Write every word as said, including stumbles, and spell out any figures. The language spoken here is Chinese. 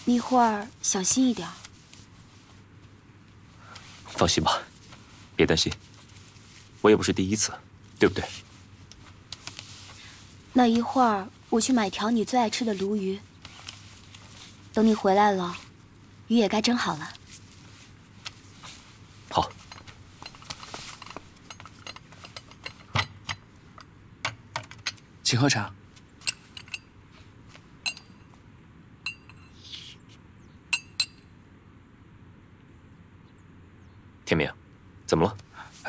你一会儿小心一点。 放心吧，别担心，我也不是第一次，对不对？ 那一会儿我去买条你最爱吃的鲈鱼。等你回来了，鱼也该蒸好了。 好。 请喝茶。 天明，怎么了？